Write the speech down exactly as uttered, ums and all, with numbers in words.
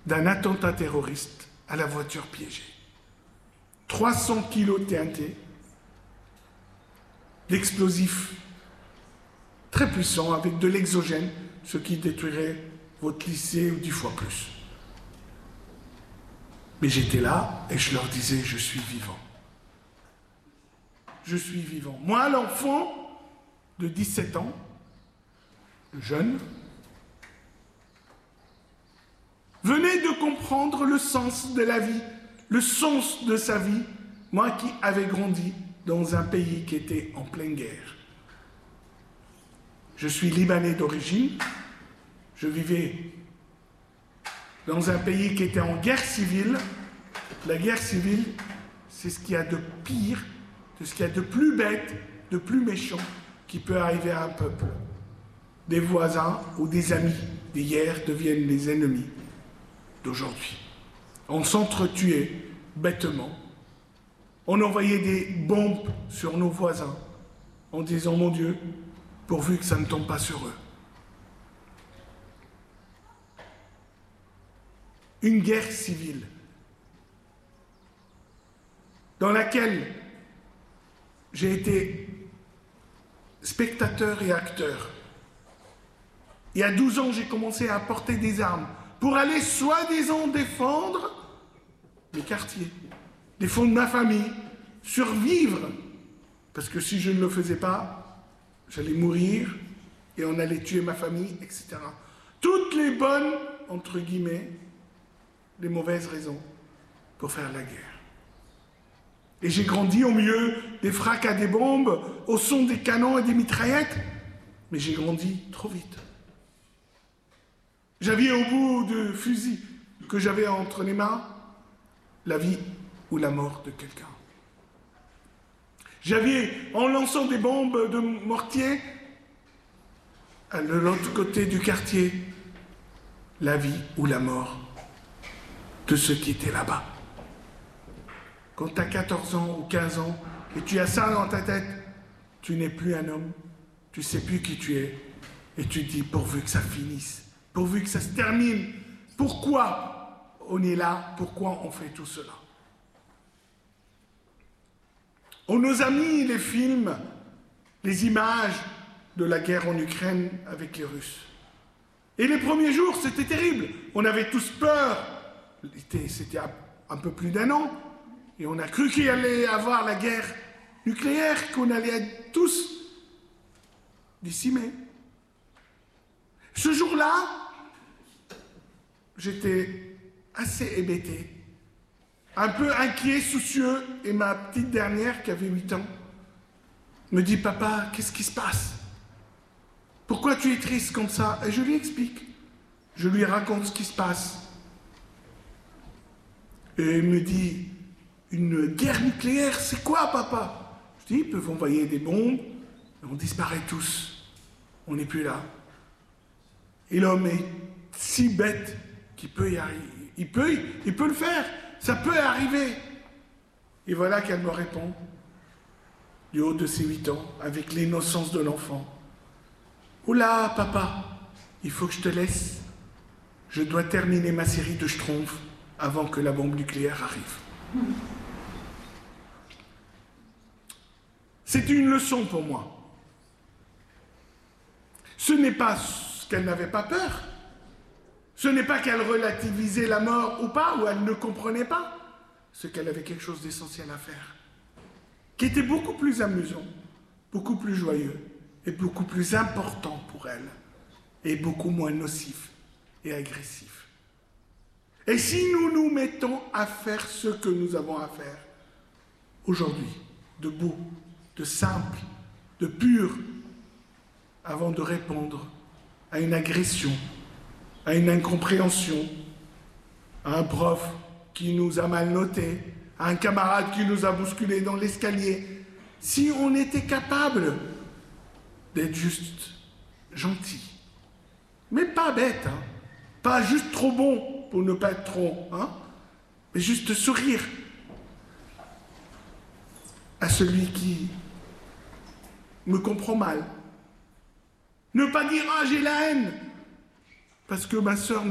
d'un attentat terroriste à la voiture piégée. trois cents kilos de T N T, d'explosifs très puissants avec de l'exogène, ce qui détruirait votre lycée ou dix fois plus. Mais j'étais là et je leur disais, je suis vivant. Je suis vivant. Moi, l'enfant de dix-sept ans, jeune, venait de comprendre le sens de la vie, le sens de sa vie, moi qui avais grandi dans un pays qui était en pleine guerre. Je suis libanais d'origine, je vivais dans un pays qui était en guerre civile. La guerre civile, c'est ce qu'il y a de pire, c'est ce qu'il y a de plus bête, de plus méchant qui peut arriver à un peuple. Des voisins ou des amis d'hier deviennent les ennemis d'aujourd'hui. On s'entretuait bêtement. On envoyait des bombes sur nos voisins en disant « Mon Dieu, pourvu que ça ne tombe pas sur eux ». Une guerre civile dans laquelle j'ai été spectateur et acteur. Il y a douze ans, j'ai commencé à porter des armes pour aller soi-disant défendre mes quartiers, défendre ma famille, survivre. Parce que si je ne le faisais pas, j'allais mourir et on allait tuer ma famille, et cetera. Toutes les bonnes, entre guillemets, les mauvaises raisons pour faire la guerre. Et j'ai grandi au milieu des fracas des bombes, au son des canons et des mitraillettes, mais j'ai grandi trop vite. J'avais au bout du fusil que j'avais entre les mains la vie ou la mort de quelqu'un. J'avais, en lançant des bombes de mortier, de l'autre côté du quartier, la vie ou la mort de ceux qui étaient là-bas. Quand tu as quatorze ans ou quinze ans et tu as ça dans ta tête, tu n'es plus un homme, tu ne sais plus qui tu es, et tu te dis pourvu que ça finisse, pourvu que ça se termine. Pourquoi on est là? Pourquoi on fait tout cela? On nous a mis les films, les images de la guerre en Ukraine avec les Russes. Et les premiers jours, c'était terrible. On avait tous peur. C'était un peu plus d'un an. Et on a cru qu'il allait y avoir la guerre nucléaire, qu'on allait être tous décimés. Ce jour-là, j'étais assez hébété, un peu inquiet, soucieux, et ma petite dernière, qui avait huit ans, me dit « Papa, qu'est-ce qui se passe? Pourquoi tu es triste comme ça ?» Et je lui explique. Je lui raconte ce qui se passe. Et il me dit « Une guerre nucléaire, c'est quoi, papa ?» Je dis « Ils peuvent envoyer des bombes, et on disparaît tous. On n'est plus là. » Et l'homme est si bête qu'il peut y arriver. Il peut, il peut le faire. Ça peut arriver. Et voilà qu'elle me répond, du haut de ses huit ans, avec l'innocence de l'enfant. « Oula, papa, il faut que je te laisse. Je dois terminer ma série de schtroumpfs avant que la bombe nucléaire arrive. » C'est une leçon pour moi. Ce n'est pas qu'elle n'avait pas peur. Ce n'est pas qu'elle relativisait la mort ou pas, ou elle ne comprenait pas. C'est qu'elle avait quelque chose d'essentiel à faire, qui était beaucoup plus amusant, beaucoup plus joyeux, et beaucoup plus important pour elle, et beaucoup moins nocif et agressif. Et si nous nous mettons à faire ce que nous avons à faire, aujourd'hui, de beau, de simple, de pur, avant de répondre à une agression, à une incompréhension, à un prof qui nous a mal noté, à un camarade qui nous a bousculé dans l'escalier, si on était capable d'être juste gentil, mais pas bête, hein, pas juste trop bon pour ne pas être trop, hein, mais juste sourire à celui qui me comprend mal. Ne pas dire « Ah, j'ai la haine !» parce que ma sœur